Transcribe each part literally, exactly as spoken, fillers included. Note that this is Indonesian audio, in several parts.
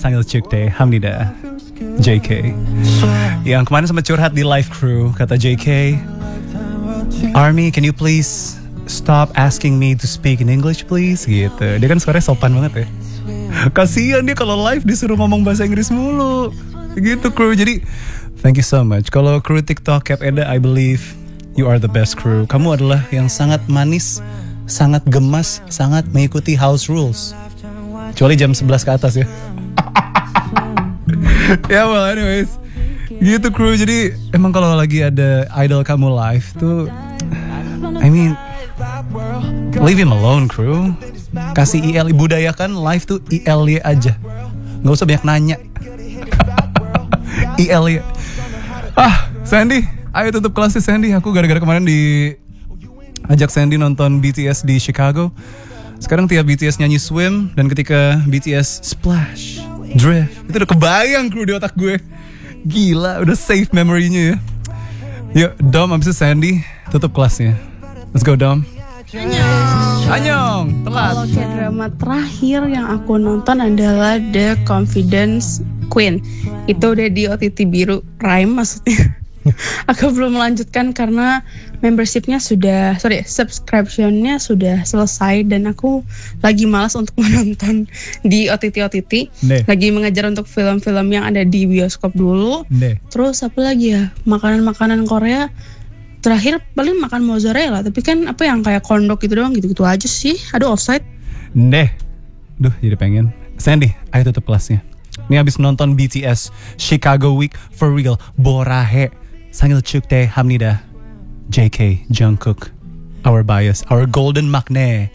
Sangil Chukde Hamnida J K. Yang kemarin sempat curhat di live crew, kata J K, Army, can you please stop asking me to speak in English please? Gitu. Dia kan suaranya sopan banget ya. Kasian dia kalau live disuruh ngomong bahasa Inggris mulu. Gitu crew. Jadi thank you so much. Kalau crew TikTok Cap Eda, I believe you are the best crew. Kamu adalah yang sangat manis, sangat gemas, sangat mengikuti house rules. Kecuali jam sebelas ke atas ya. Ya well anyways, gitu crew. Jadi emang kalau lagi ada idol kamu live tuh, I mean, leave him alone crew. Kasih I L, budayakan live tuh I L Y aja. Gak usah banyak nanya. I L Y. Ah, Sandy, ayo tutup kelasnya Sandy. Aku gara-gara kemarin di ajak Sandy nonton B T S di Chicago. Sekarang tiap B T S nyanyi Swim, dan ketika B T S Splash, Drift, itu udah kebayang crew di otak gue. Gila, udah save memory-nya ya. Yuk, Dom, abis itu Sandy tutup kelasnya. Let's go Dom. Annyeong. Annyeong, telat. Kalau K-drama terakhir yang aku nonton adalah The Confidence Queen. Itu udah di O T T biru Prime maksudnya. Aku belum melanjutkan karena membershipnya sudah, sorry, subscriptionnya sudah selesai dan aku lagi malas untuk menonton di O T T O T T. Nih. Lagi mengejar untuk film-film yang ada di bioskop dulu. Nih. Terus apa lagi ya? Makanan-makanan Korea. Terakhir paling makan mozzarella, tapi kan apa yang kayak corn dog gitu doang, gitu-gitu aja sih. Aduh, offside. Deh. Duh, jadi pengen. Sandy, ayo tutup kelasnya. Ini habis nonton B T S Chicago Week for real. Borahe. Sangil Chukde Hamnida J K Jungkook. Our bias, our golden maknae.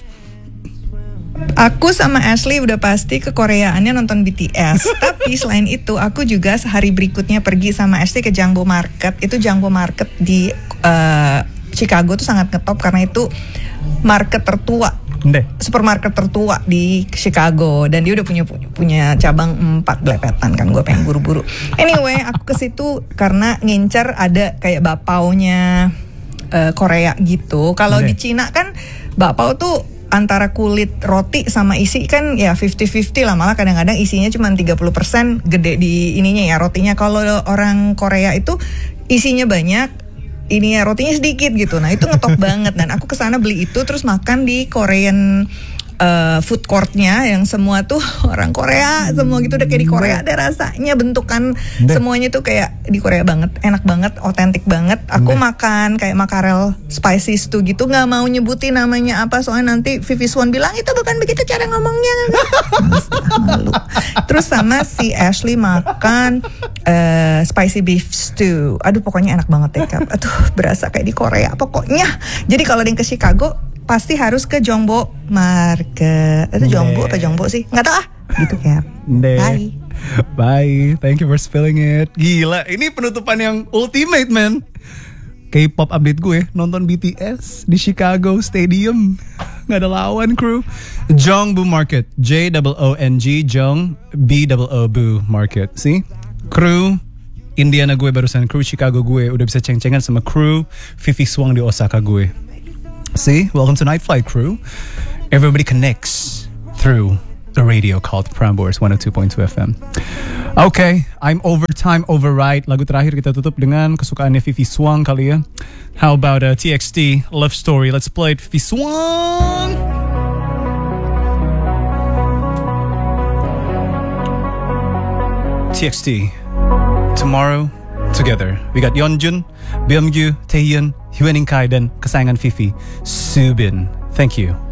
Aku sama Ashley udah pasti ke Koreaannya nonton B T S. Tapi selain itu aku juga sehari berikutnya pergi sama Ashley ke Jangbo Market. Itu Jangbo Market di uh, Chicago tuh sangat ngetop karena itu market tertua, Ndeh. supermarket tertua di Chicago, dan dia udah punya punya, punya cabang empat belepetan kan. Gue pengen buru-buru. Anyway, aku ke situ karena ngincer ada kayak bapaunya uh, Korea gitu. Kalau di Cina kan bapau tuh antara kulit roti sama isi kan ya fifty fifty lah, malah kadang-kadang isinya cuma tiga puluh persen gede di ininya ya rotinya. Kalau orang Korea itu isinya banyak, ini ya rotinya sedikit gitu. Nah itu ngetop banget, dan aku kesana beli itu terus makan di Korean uh, food courtnya yang semua tuh orang Korea semua gitu, udah kayak di Korea deh rasanya, bentukan Deh. semuanya tuh kayak di Korea banget, enak banget, otentik banget. Aku Deh. makan kayak makarel spicy stew gitu, nggak mau nyebutin namanya apa soalnya nanti Vivi Swan bilang itu bukan begitu cara ngomongnya. Malu. Terus sama si Ashley makan uh, spicy beef stew. Aduh pokoknya enak banget deh Kap. Aduh berasa kayak di Korea pokoknya. Jadi kalau yang ke Chicago pasti harus ke Jongbo Market. Itu Jongbo apa Jongbo sih? Nggak tahu ah. Gitu Kap. Bye. Bye. Thank you for spilling it. Gila, ini penutupan yang ultimate man. K-pop update gue, nonton B T S di Chicago Stadium. Nggak ada lawan crew. Jongbu Market, J O O N G, Jong, B O O Bu Market. See? Crew Indiana gue barusan, crew Chicago gue udah bisa ceng-cengan sama crew Vivi Swan di Osaka gue. See? Welcome to Night Flight crew. Everybody connects through the radio called Prambors one oh two point two F M. Okay, I'm over time override. Lagu terakhir kita tutup dengan kesukaannya Vivi Swan kali ya. How about uh, T X T Love Story? Let's play it, Vivi Swan. T X T Tomorrow Together. We got Yeonjun, Byungyu, Taehyun, Hwaening Kai, dan kesayangan Vivi, Subin. Thank you.